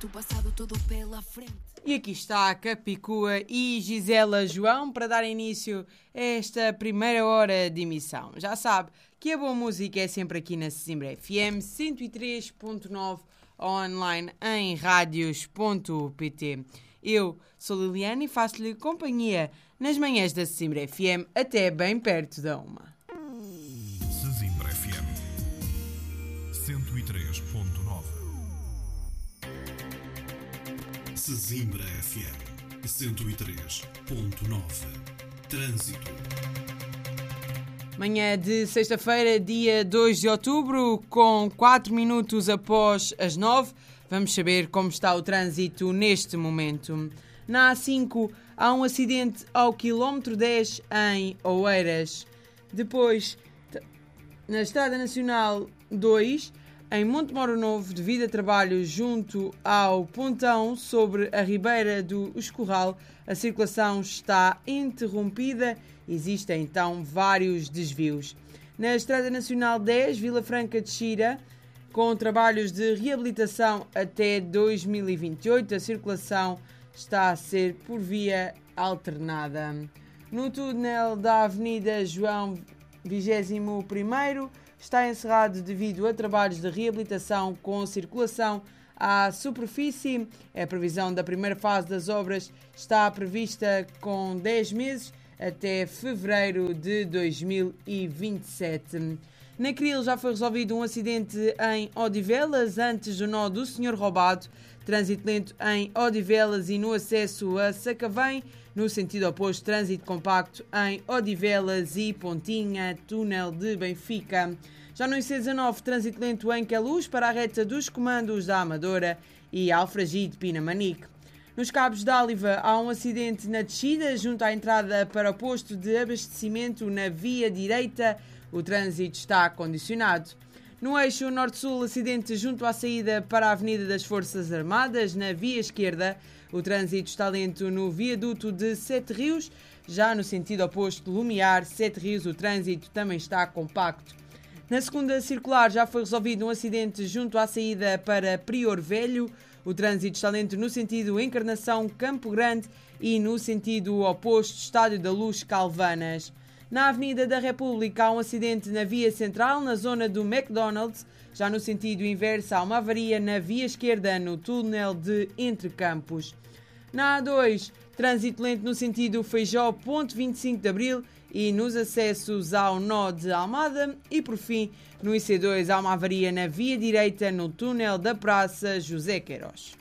o passado todo pela frente. E aqui está a Capicua e Gisela João para dar início a esta primeira hora de emissão. Já sabe que a boa música é sempre aqui na Sesimbra FM 103.9 online em radios.pt. Eu sou Liliana e faço-lhe companhia nas manhãs da Sesimbra FM até bem perto da 1. Sesimbra FM 103.9. Sesimbra FM 103.9. Trânsito. Manhã de sexta-feira, dia 2 de outubro, com 4 minutos após as 9, vamos saber como está o trânsito neste momento. Na A5 há um acidente ao quilómetro 10 em Oeiras. Depois, na Estrada Nacional 2, em Montemoro Novo, devido a trabalho junto ao pontão sobre a Ribeira do Escorral, a circulação está interrompida. Existem então vários desvios. Na Estrada Nacional 10, Vila Franca de Xira, com trabalhos de reabilitação até 2028, a circulação está a ser por via alternada. No túnel da Avenida João 21º, está encerrado devido a trabalhos de reabilitação com circulação à superfície. A previsão da primeira fase das obras está prevista com 10 meses até fevereiro de 2027. Na Cril já foi resolvido um acidente em Odivelas, antes do nó do Senhor Roubado. Trânsito lento em Odivelas e no acesso a Sacavém. No sentido oposto, trânsito compacto em Odivelas e Pontinha, túnel de Benfica. Já no IC19, trânsito lento em Queluz para a reta dos comandos da Amadora e Alfragide Pinamanique. Nos Cabos d'Áliva há um acidente na descida junto à entrada para o posto de abastecimento na via direita. O trânsito está condicionado. No eixo norte-sul, acidente junto à saída para a Avenida das Forças Armadas, na via esquerda. O trânsito está lento no viaduto de Sete Rios. Já no sentido oposto, Lumiar, Sete Rios, o trânsito também está compacto. Na segunda circular já foi resolvido um acidente junto à saída para Prior Velho. O trânsito está lento no sentido Encarnação, Campo Grande e no sentido oposto, Estádio da Luz, Calvanas. Na Avenida da República há um acidente na via central, na zona do McDonald's. Já no sentido inverso há uma avaria na via esquerda, no túnel de Entre Campos. Na A2, trânsito lento no sentido Feijó, ponto 25 de Abril e nos acessos ao nó de Almada. E por fim, no IC2 há uma avaria na via direita, no túnel da Praça José Queiroz.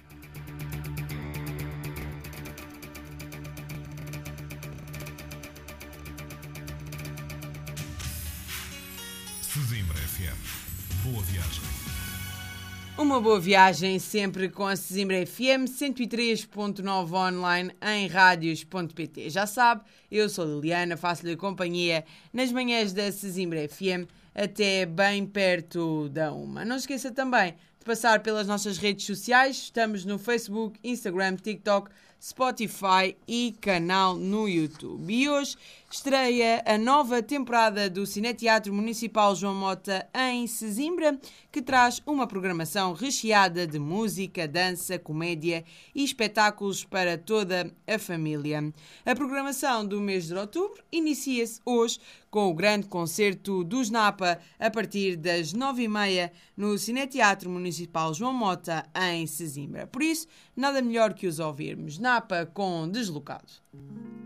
Sesimbra FM. Boa viagem. Uma boa viagem sempre com a Sesimbra FM 103.9 online em radios.pt. Já sabe, eu sou Liliana, faço-lhe companhia nas manhãs da Sesimbra FM até bem perto da 1. Não esqueça também de passar pelas nossas redes sociais. Estamos no Facebook, Instagram, TikTok, Spotify e canal no YouTube. E hoje estreia a nova temporada do Cineteatro Municipal João Mota em Sesimbra, que traz uma programação recheada de música, dança, comédia e espetáculos para toda a família. A programação do mês de outubro inicia-se hoje com o grande concerto dos Napa a partir das 9h30 no Cineteatro Municipal João Mota em Sesimbra. Por isso, nada melhor que os ouvirmos. Napa com Deslocado.